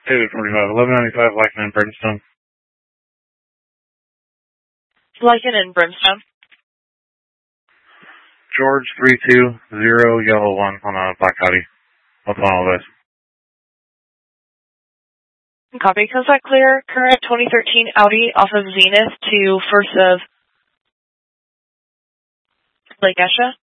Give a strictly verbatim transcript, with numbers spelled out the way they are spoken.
David forty-five, eleven ninety-five, Lycan and Brimstone. Lycan and Brimstone. George three two zero, yellow one on a black Audi. What's on all this? Copy. Comes that clear? Current twenty thirteen Audi off of Zenith to first of Lake Esha.